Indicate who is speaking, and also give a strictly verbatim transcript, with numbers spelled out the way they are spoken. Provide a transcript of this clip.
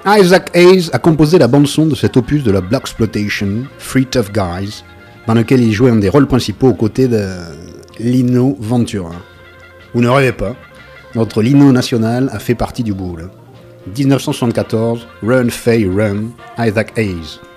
Speaker 1: Isaac Hayes a composé la bande-son de cet opus de la Blaxploitation, Three Tough Guys, dans lequel il jouait un des rôles principaux aux côtés de Lino Ventura. Vous ne rêvez pas, notre Lino national a fait partie du boule. dix-neuf cent soixante-quatorze, Run Fay Run, Isaac Hayes.